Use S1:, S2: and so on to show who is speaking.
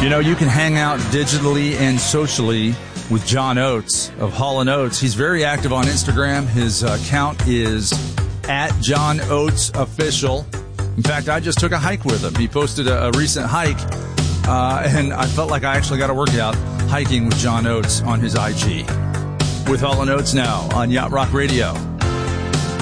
S1: You know, you can hang out digitally and socially with John Oates of Hall & Oates. He's very active on Instagram. His account is @JohnOatesOfficial. In fact, I just took a hike with him. He posted a recent hike, and I felt like I actually got a workout hiking with John Oates on his IG. With Hall & Oates now on Yacht Rock Radio.